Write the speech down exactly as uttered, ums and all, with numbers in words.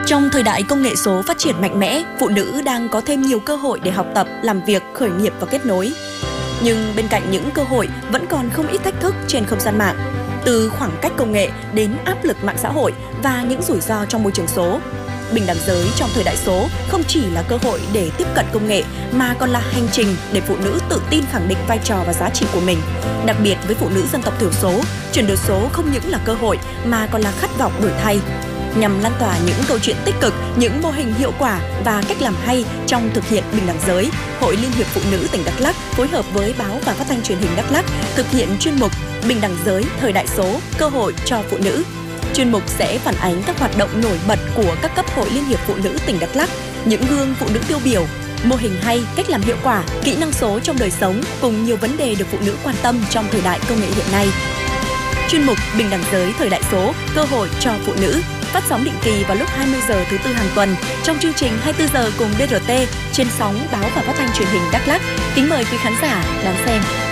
Trong thời đại công nghệ số phát triển mạnh mẽ, phụ nữ đang có thêm nhiều cơ hội để học tập, làm việc, khởi nghiệp và kết nối. Nhưng bên cạnh những cơ hội vẫn còn không ít thách thức trên không gian mạng, từ khoảng cách công nghệ đến áp lực mạng xã hội và những rủi ro trong môi trường số. Bình đẳng giới trong thời đại số không chỉ là cơ hội để tiếp cận công nghệ mà còn là hành trình để phụ nữ tự tin khẳng định vai trò và giá trị của mình. Đặc biệt với phụ nữ dân tộc thiểu số, chuyển đổi số không những là cơ hội mà còn là khát vọng đổi thay. Nhằm lan tỏa những câu chuyện tích cực, những mô hình hiệu quả và cách làm hay trong thực hiện bình đẳng giới, Hội Liên hiệp Phụ nữ tỉnh Đắk Lắk phối hợp với báo và phát thanh truyền hình Đắk Lắk thực hiện chuyên mục Bình đẳng giới thời đại số, cơ hội cho phụ nữ. Chuyên mục sẽ phản ánh các hoạt động nổi bật của các cấp Hội Liên hiệp Phụ nữ tỉnh Đắk Lắk, những gương phụ nữ tiêu biểu, mô hình hay, cách làm hiệu quả, kỹ năng số trong đời sống cùng nhiều vấn đề được phụ nữ quan tâm trong thời đại công nghệ hiện nay. Chuyên mục Bình đẳng giới thời đại số, cơ hội cho phụ nữ phát sóng định kỳ vào lúc hai mươi giờ thứ tư hàng tuần trong chương trình hai mươi tư giờ cùng đê rờ tê trên sóng báo và phát thanh truyền hình Đắk Lắk. Kính mời quý khán giả đón xem.